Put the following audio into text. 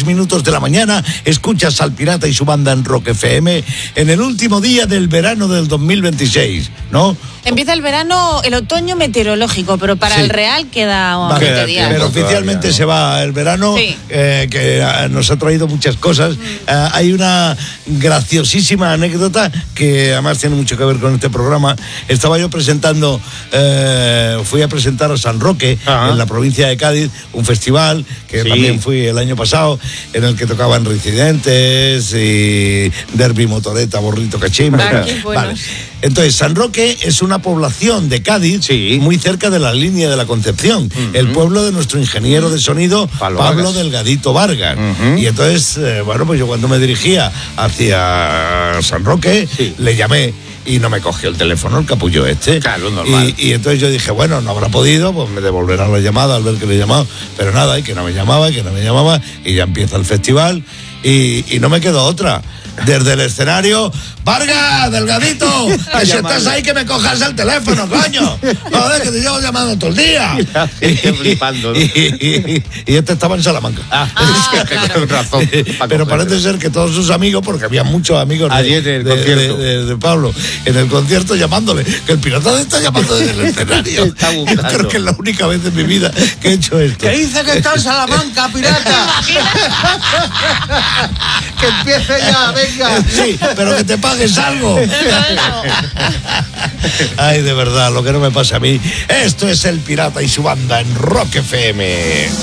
minutos de la mañana, escuchas al Pirata y su banda en Rock FM en el último día del verano del 2026, ¿no? Empieza el otoño meteorológico, pero para el real queda 20 días. Pero oficialmente se va el verano, que nos ha traído muchas cosas. Hay una graciosísima anécdota que además tiene mucho que ver con este programa. Estaba yo presentando, fui a presentar a San Roque, en la provincia de Cádiz, un festival que también fui el año pasado, en el que tocaban Reincidentes y Derby, Motoreta, Borrito, Cachimba. Vale. Entonces, San Roque es una población de Cádiz, muy cerca de la línea de la Concepción, el pueblo de nuestro ingeniero de sonido, Pablo Delgadito Vargas. Y entonces, pues yo cuando me dirigía hacia San Roque, le llamé y no me cogió el teléfono, el capullo este. Claro, normal. Y entonces yo dije, bueno, no habrá podido, pues me devolverán la llamada al ver que le he llamado. Pero nada, y que no me llamaba, y ya empieza el festival, y no me quedó otra. Desde el escenario, Vargas, Delgadito, que si estás ahí que me cojas el teléfono, coño. Joder, que te llevo llamando todo el día. Flipando, ¿no? Y este estaba en Salamanca. Con razón. Pero parece ser que todos sus amigos, porque había muchos amigos de Pablo, en el concierto llamándole, que el pirata está llamando desde el escenario. Yo creo que es la única vez en mi vida que he hecho esto. Que dice que está en Salamanca, pirata. Que empiece ya, venga. Sí, pero que te pagues algo. Ay, de verdad, lo que no me pasa a mí. Esto es el Pirata y su banda en Rock FM.